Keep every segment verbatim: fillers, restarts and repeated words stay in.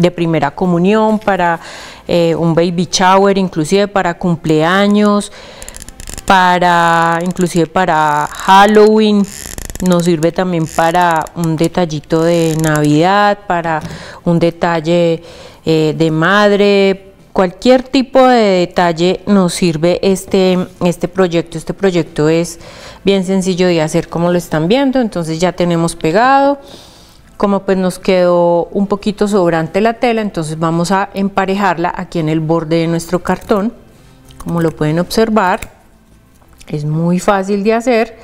de primera comunión, para eh, un baby shower, inclusive para cumpleaños, para inclusive para Halloween. Nos sirve también para un detallito de Navidad, para un detalle eh, de madre, cualquier tipo de detalle nos sirve este, este proyecto. Este proyecto es bien sencillo de hacer, como lo están viendo. Entonces ya tenemos pegado. Como pues nos quedó un poquito sobrante la tela, entonces vamos a emparejarla aquí en el borde de nuestro cartón. Como lo pueden observar, es muy fácil de hacer.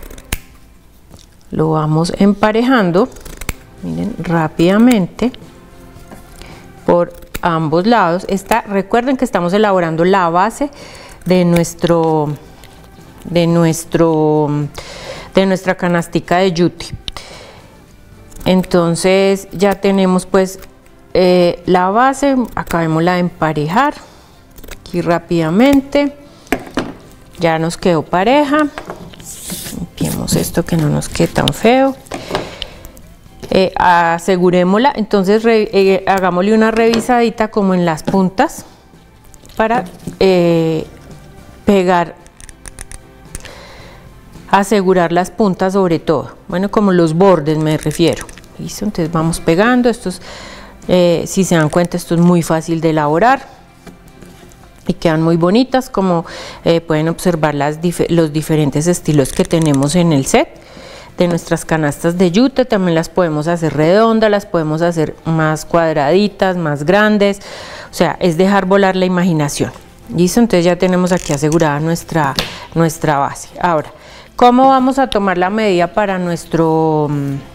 Lo vamos emparejando, miren, rápidamente por ambos lados. Esta, recuerden que estamos elaborando la base de nuestro de nuestro de nuestra canastica de yute. Entonces ya tenemos pues eh, la base. Acabémosla de emparejar aquí rápidamente. Ya nos quedó pareja. Limpiemos esto que no nos quede tan feo. Eh, asegurémosla, entonces re, eh, hagámosle una revisadita como en las puntas para eh, pegar, asegurar las puntas sobre todo, bueno, como los bordes me refiero. Listo, entonces vamos pegando. Estos, eh, si se dan cuenta, esto es muy fácil de elaborar y quedan muy bonitas, como eh, pueden observar las dif los diferentes estilos que tenemos en el set de nuestras canastas de yute. También las podemos hacer redondas, las podemos hacer más cuadraditas, más grandes, o sea, es dejar volar la imaginación. Listo, entonces ya tenemos aquí asegurada nuestra, nuestra base. Ahora, ¿cómo vamos a tomar la medida para nuestro...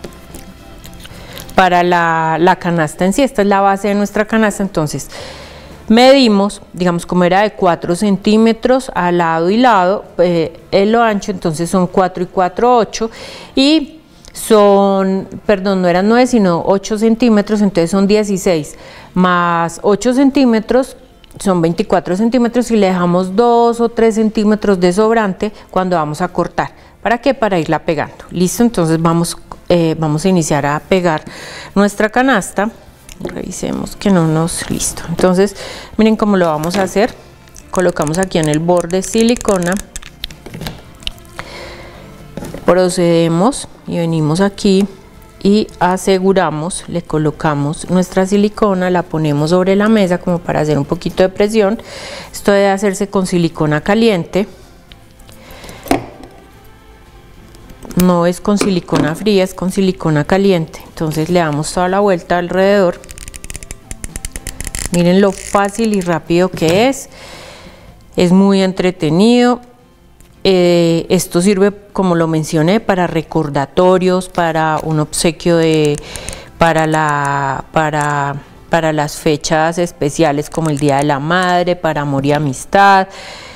para la, la canasta en sí? Esta es la base de nuestra canasta, entonces medimos, digamos, como era de cuatro centímetros a lado y lado, eh, en lo ancho, entonces son cuatro y cuatro, ocho, y son, perdón, no eran nueve sino ocho centímetros, entonces son dieciséis, más ocho centímetros son veinticuatro centímetros, y le dejamos dos o tres centímetros de sobrante cuando vamos a cortar. ¿Para qué? Para irla pegando. Listo, entonces vamos, eh, vamos a iniciar a pegar nuestra canasta. Revisemos que no nos... Listo, entonces miren cómo lo vamos a hacer. Colocamos aquí en el borde silicona, procedemos y venimos aquí y aseguramos, le colocamos nuestra silicona, la ponemos sobre la mesa como para hacer un poquito de presión. Esto debe hacerse con silicona caliente, no es con silicona fría, es con silicona caliente. Entonces le damos toda la vuelta alrededor. Miren lo fácil y rápido que es, es muy entretenido. Eh, esto sirve, como lo mencioné, para recordatorios, para un obsequio de, para, la, para, para las fechas especiales como el Día de la Madre, para amor y amistad.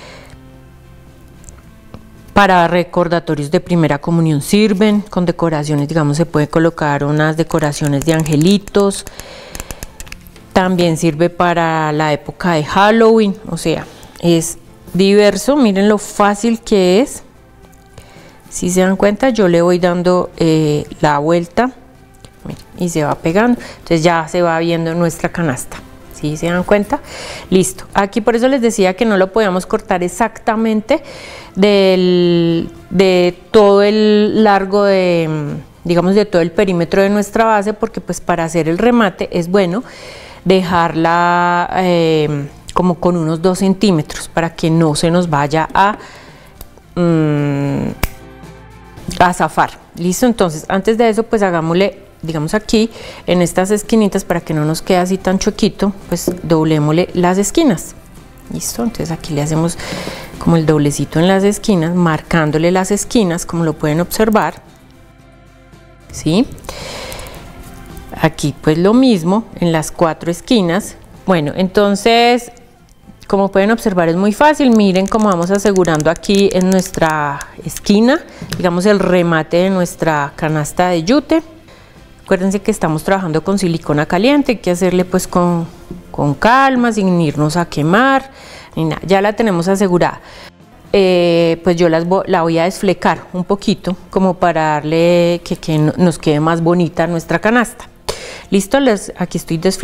Para recordatorios de primera comunión sirven, con decoraciones, digamos, se puede colocar unas decoraciones de angelitos. También sirve para la época de Halloween, o sea, es diverso. Miren lo fácil que es. Si se dan cuenta, yo le voy dando eh, la vuelta y se va pegando, entonces ya se va viendo nuestra canasta. ¿Sí se dan cuenta? Listo. Aquí por eso les decía que no lo podíamos cortar exactamente del, de todo el largo de, digamos, de todo el perímetro de nuestra base, porque pues para hacer el remate es bueno dejarla eh, como con unos dos centímetros para que no se nos vaya a, mmm, a zafar. Listo, entonces antes de eso pues hagámosle, digamos, aquí en estas esquinitas, para que no nos quede así tan choquito, pues doblémosle las esquinas. Listo, entonces aquí le hacemos como el doblecito en las esquinas, marcándole las esquinas, como lo pueden observar. ¿Sí? Aquí pues lo mismo en las cuatro esquinas. Bueno, entonces, como pueden observar, es muy fácil. Miren cómo vamos asegurando aquí en nuestra esquina, digamos, el remate de nuestra canasta de yute. Acuérdense que estamos trabajando con silicona caliente, hay que hacerle pues con, con calma, sin irnos a quemar, ni nada. Ya la tenemos asegurada. Eh, pues yo las vo la voy a desflecar un poquito, como para darle que, que nos quede más bonita nuestra canasta. Listo, les, aquí estoy desflecando.